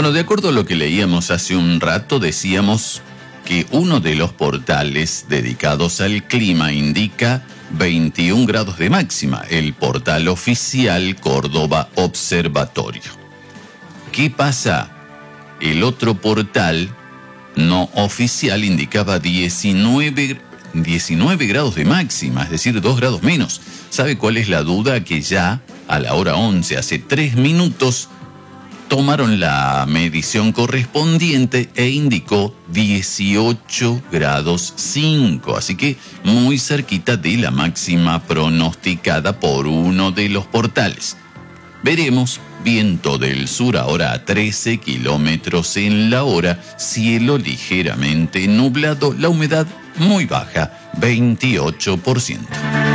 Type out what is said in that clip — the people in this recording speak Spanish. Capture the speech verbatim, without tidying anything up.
Bueno, de acuerdo a lo que leíamos hace un rato, decíamos que uno de los portales dedicados al clima indica veintiún grados de máxima, el portal oficial Córdoba Observatorio. ¿Qué pasa? El otro portal no oficial indicaba diecinueve, diecinueve grados de máxima, es decir, dos grados menos. ¿Sabe cuál es la duda? Que ya a la hora once, hace tres minutos, tomaron la medición correspondiente e indicó dieciocho grados cinco, así que muy cerquita de la máxima pronosticada por uno de los portales. Veremos viento del sur ahora a trece kilómetros en la hora, cielo ligeramente nublado, la humedad muy baja, veintiocho por ciento.